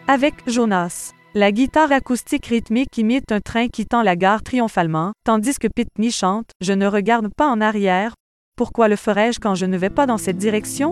Avec Jonas. La guitare acoustique rythmique imite un train quittant la gare triomphalement, tandis que Pitney chante « Je ne regarde pas en arrière. Pourquoi le ferais-je quand je ne vais pas dans cette direction ?»